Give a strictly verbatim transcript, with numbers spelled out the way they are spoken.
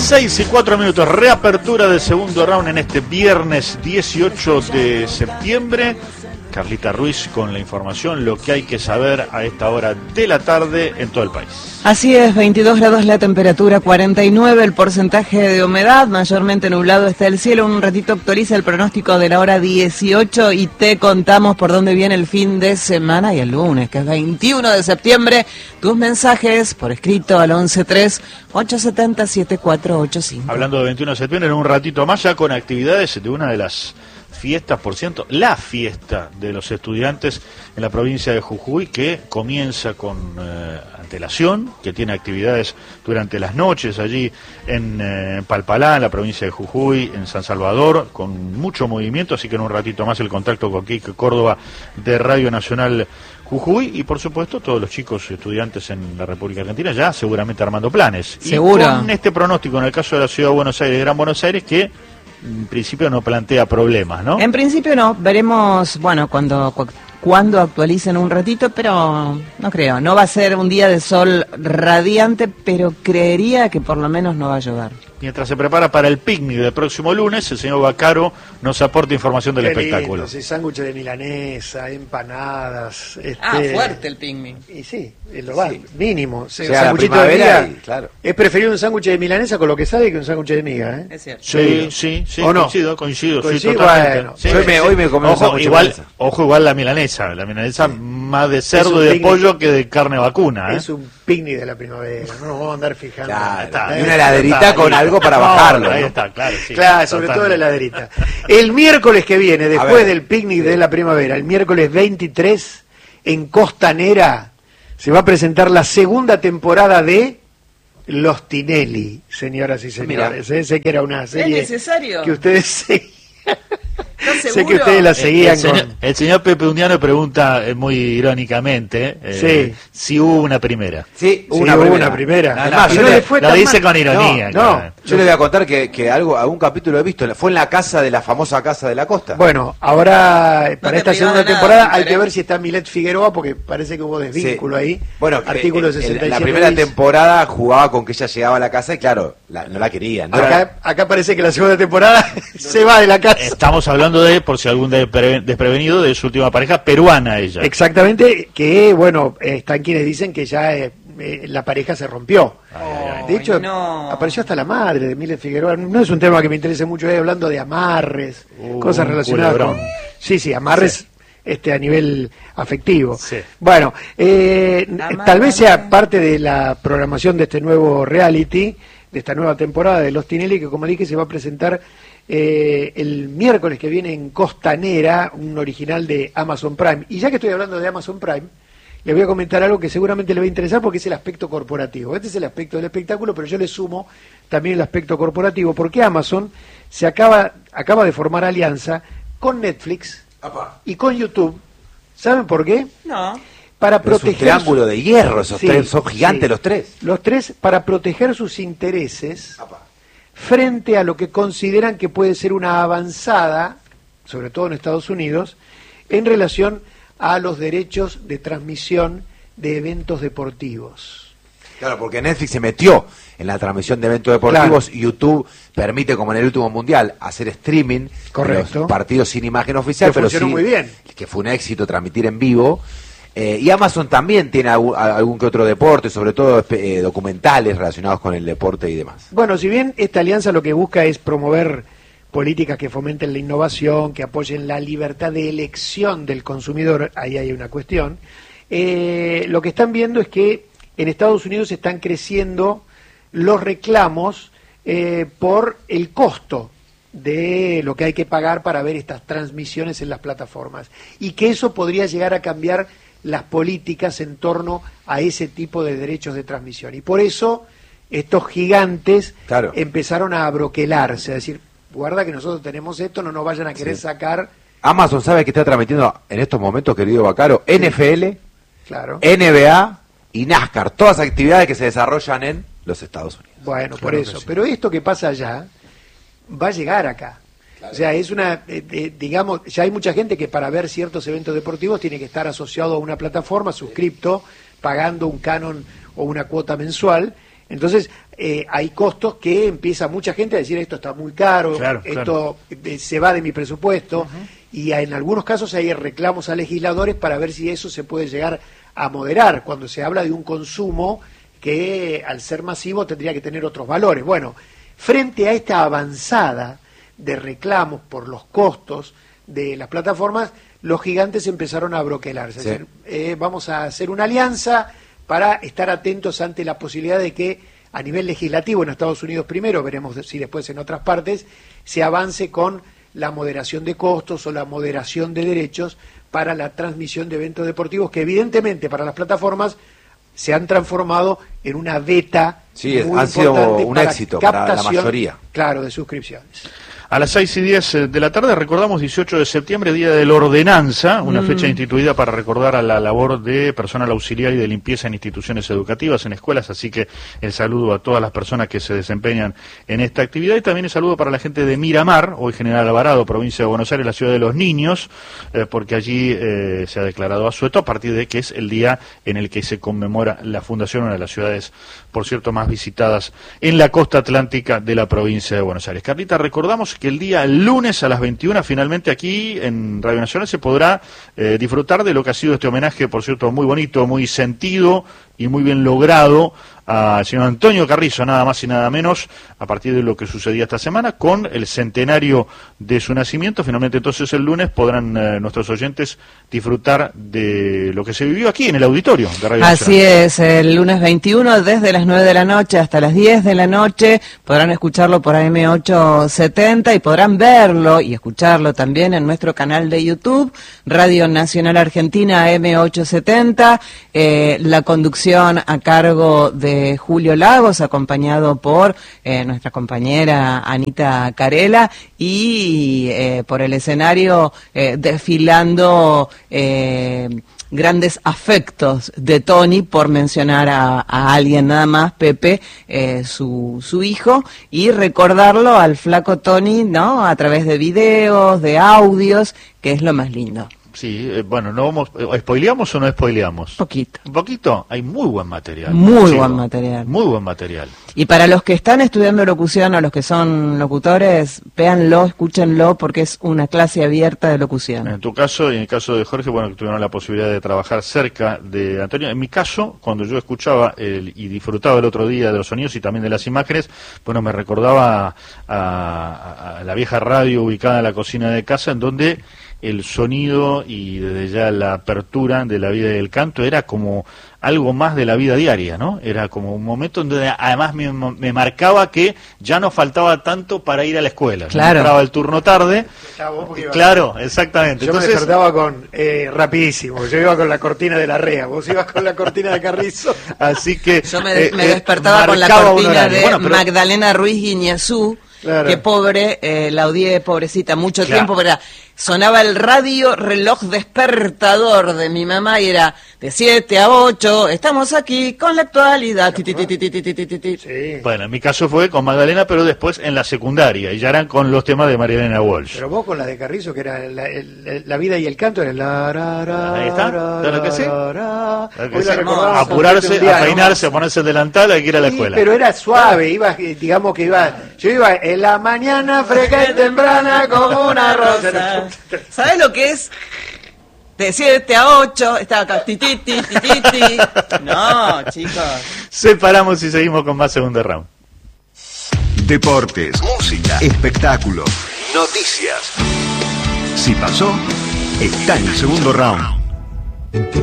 seis y cuatro minutos, reapertura del segundo round en este viernes dieciocho de septiembre. Carlita Ruiz con la información, lo que hay que saber a esta hora de la tarde en todo el país. Así es, veintidós grados la temperatura, cuarenta y nueve el porcentaje de humedad, mayormente nublado está el cielo. Un ratito actualiza el pronóstico de la hora dieciocho y te contamos por dónde viene el fin de semana y el lunes, que es veintiuno de septiembre. Tus mensajes por escrito al once tres, ocho siete cero, siete cuatro ocho cinco. Hablando de veintiuno de septiembre, en un ratito más ya con actividades de una de las fiestas, por ciento, la fiesta de los estudiantes en la provincia de Jujuy, que comienza con eh, antelación, que tiene actividades durante las noches allí en eh, Palpalá, en la provincia de Jujuy, en San Salvador, con mucho movimiento, así que en un ratito más el contacto con Quique Córdoba de Radio Nacional Jujuy, y por supuesto todos los chicos estudiantes en la República Argentina ya seguramente armando planes. Seguro. Y con este pronóstico en el caso de la Ciudad de Buenos Aires, Gran Buenos Aires, que en principio no plantea problemas, ¿no? En principio no, veremos, bueno, cuando cu cuando actualicen un ratito, pero no creo, no va a ser un día de sol radiante, pero creería que por lo menos no va a llover. Mientras se prepara para el picnic del próximo lunes, el señor Baccaro nos aporta información del Qué espectáculo. Lindo, sí, sándwiches de milanesa, empanadas. Este... Ah, fuerte el picnic. Y sí, es lo va, sí. Mínimo. O sea, la primavera, y, claro. Es preferible un sándwich de milanesa con lo que sabe que un sándwich de miga, ¿eh? Es cierto. Sí, sí, sí, ¿O no? coincido, coincido, coincido sí, totalmente. Bueno, sí, hoy, me, sí. hoy me comí un ojo, sándwich igual, de milanesa. Ojo, igual la milanesa, la milanesa sí. más de cerdo y de picnic. pollo que de carne vacuna, ¿eh? Es un picnic de la primavera, no nos vamos a andar fijando. Claro, está, y una heladerita está, con ahí, algo para no, bajarlo. Ahí ¿no? está, claro, sí. Claro, sobre totalmente. todo la heladerita. El miércoles que viene, después del picnic de la primavera, el miércoles veintitrés, en Costanera, se va a presentar la segunda temporada de Los Tinelli, señoras y señores. ¿eh? Sé que era una serie ¿Es necesario? que ustedes seguían. ¿Estás Sé que seguro? ustedes la El, seguían el, señor, con... el señor Pepe Undiano pregunta eh, muy irónicamente eh, Sí. si hubo una primera. Sí, Sí, una hubo primera. una primera. No, Además, no, y yo no le- le fue lo tan dice mal. con ironía. No, claro. no. Yo le voy a contar que, que algo, algún capítulo he visto, fue en la casa de la famosa Casa de la Costa. Bueno, ahora para te esta privaba segunda nada, temporada hay Peter, que ¿eh? ver si está Milet Figueroa, porque parece que hubo desvínculo Sí. ahí. Bueno, artículo eh, eh, sesenta y siete. en la primera bis. temporada jugaba con que ella llegaba a la casa y claro, la- no la querían. ¿no? Acá, acá parece que la segunda temporada se va de la casa. Estamos hablando de, por si algún despre- desprevenido, de su última pareja peruana ella. Exactamente, que bueno, eh, están quienes dicen que ya eh, eh, la pareja se rompió. Ay, ay, ay. De hecho, Ay, no. apareció hasta la madre de Milet Figueroa. No es un tema que me interese mucho, eh, hablando de amarres, Uh, cosas un relacionadas culebrón. con... Sí, sí, amarres Sí. este a nivel afectivo. Sí. Bueno, eh, Amárrame. tal vez sea parte de la programación de este nuevo reality, de esta nueva temporada de Los Tinelli, que como dije se va a presentar eh, el miércoles que viene en Costanera, un original de Amazon Prime. Y ya que estoy hablando de Amazon Prime, le voy a comentar algo que seguramente le va a interesar porque es el aspecto corporativo. Este es el aspecto del espectáculo, pero yo le sumo también el aspecto corporativo, porque Amazon se acaba, acaba de formar alianza con Netflix Apa. y con YouTube. ¿Saben por qué? No. Para Pero es un proteger... triángulo de hierro, esos Sí, tres, son gigantes sí. los tres. Los tres, para proteger sus intereses Apa. frente a lo que consideran que puede ser una avanzada, sobre todo en Estados Unidos, en relación a los derechos de transmisión de eventos deportivos. Claro, porque Netflix se metió en la transmisión de eventos deportivos y YouTube permite, como en el último mundial, hacer streaming Correcto. de los partidos sin imagen oficial, Que pero funcionó sí, muy bien. que fue un éxito transmitir en vivo. Eh, y Amazon también tiene algún, algún que otro deporte, sobre todo eh, documentales relacionados con el deporte y demás. Bueno, si bien esta alianza lo que busca es promover políticas que fomenten la innovación, que apoyen la libertad de elección del consumidor, ahí hay una cuestión, eh, lo que están viendo es que en Estados Unidos están creciendo los reclamos eh, por el costo de lo que hay que pagar para ver estas transmisiones en las plataformas, y que eso podría llegar a cambiar las políticas en torno a ese tipo de derechos de transmisión. Y por eso estos gigantes Claro. empezaron a abroquelarse, a decir, guarda que nosotros tenemos esto, no nos vayan a querer Sí. sacar, Amazon sabe que está transmitiendo en estos momentos, querido Baccaro, N F L, claro. N B A y NASCAR, todas actividades que se desarrollan en los Estados Unidos. Bueno, por Claro que eso. sí. Pero esto que pasa allá va a llegar acá. O sea, es una, eh, eh, digamos, ya hay mucha gente que para ver ciertos eventos deportivos tiene que estar asociado a una plataforma, suscripto, pagando un canon o una cuota mensual. Entonces, eh, hay costos que empieza mucha gente a decir esto está muy caro, claro, esto claro. Eh, se va de mi presupuesto, uh-huh. y en algunos casos hay reclamos a legisladores para ver si eso se puede llegar a moderar, cuando se habla de un consumo que al ser masivo tendría que tener otros valores. Bueno, frente a esta avanzada de reclamos por los costos de las plataformas, los gigantes empezaron a broquelarse. Sí. Es decir, eh, vamos a hacer una alianza para estar atentos ante la posibilidad de que a nivel legislativo en Estados Unidos primero, veremos si después en otras partes, se avance con la moderación de costos o la moderación de derechos para la transmisión de eventos deportivos que evidentemente para las plataformas se han transformado en una beta sí, muy han sido un para éxito para la mayoría. Claro, de suscripciones. A las seis y diez de la tarde recordamos dieciocho de septiembre, Día de la Ordenanza, una mm. fecha instituida para recordar a la labor de personal auxiliar y de limpieza en instituciones educativas, en escuelas, así que el saludo a todas las personas que se desempeñan en esta actividad y también el saludo para la gente de Miramar, hoy General Alvarado, provincia de Buenos Aires, la ciudad de los niños, eh, porque allí eh, se ha declarado asueto a partir de que es el día en el que se conmemora la fundación, una de las ciudades, por cierto, más visitadas en la costa atlántica de la provincia de Buenos Aires. Carlita, recordamos que el día lunes a las veintiuna finalmente aquí en Radio Nacional se podrá eh, disfrutar de lo que ha sido este homenaje, por cierto, muy bonito, muy sentido y muy bien logrado al señor Antonio Carrizo, nada más y nada menos, a partir de lo que sucedía esta semana, con el centenario de su nacimiento. Finalmente entonces el lunes podrán eh, nuestros oyentes disfrutar de lo que se vivió aquí en el auditorio de Radio Así Nacional. es, el lunes veintiuno desde las nueve de la noche hasta las diez de la noche podrán escucharlo por A M ochocientos setenta y podrán verlo y escucharlo también en nuestro canal de YouTube, Radio Nacional Argentina A M ochocientos setenta, eh, la conducción a cargo de Julio Lagos, acompañado por eh, nuestra compañera Anita Carela y eh, por el escenario eh, desfilando eh, grandes afectos de Tony, por mencionar a, a alguien nada más, Pepe, eh, su, su hijo, y recordarlo al flaco Tony, ¿no? A través de videos, de audios, que es lo más lindo. Sí, eh, bueno, no vamos, ¿spoileamos o no spoileamos? Poquito. Un poquito, hay muy buen material. Muy buen material. Muy buen material. Y para los que están estudiando locución o los que son locutores, véanlo, escúchenlo, porque es una clase abierta de locución. En tu caso y en el caso de Jorge, bueno, que tuvieron la posibilidad de trabajar cerca de Antonio. En mi caso, cuando yo escuchaba el, y disfrutaba el otro día de los sonidos y también de las imágenes, bueno, me recordaba a, a, a la vieja radio ubicada en la cocina de casa, en donde el sonido y desde ya la apertura de la vida y del canto era como algo más de la vida diaria, ¿no? Era como un momento donde además me, me marcaba que ya no faltaba tanto para ir a la escuela. Claro. Entraba el turno tarde. Iba, claro, exactamente. Yo Entonces, me despertaba con, eh, rapidísimo, yo iba con la cortina de la Rea, vos ibas con la cortina de Carrizo. Así que... Yo me, eh, me eh, despertaba con la cortina de bueno, pero... Magdalena Ruiz Guiñazú. Claro. Que pobre, eh, la odié, pobrecita, mucho claro. tiempo, pero sonaba el radio reloj despertador de mi mamá y era de siete a ocho, estamos aquí con la actualidad. Ti, ti, ti, ti, ti, ti, ti, ti. Sí. Bueno, en mi caso fue con Magdalena, pero después en la secundaria, y ya eran con los temas de María Elena Walsh. Pero vos con la de Carrizo, que era la, el, la vida y el canto, era la... Ra, ra, ahí está, ra, lo que sí. Ra, ra. Que sí. Apurarse, a peinarse, a ponerse el delantal, hay que ir a la sí, escuela. Pero era suave, iba, digamos que iba... Yo iba en la mañana fresca y temprana como una rosa. ¿Sabes lo que es? De siete a ocho, estaba acá, ti, ti, ti, ti, ti, ti. No, chicos. Separamos y seguimos con más segundo round. Deportes, música, espectáculos, noticias. Si pasó, está en el segundo round.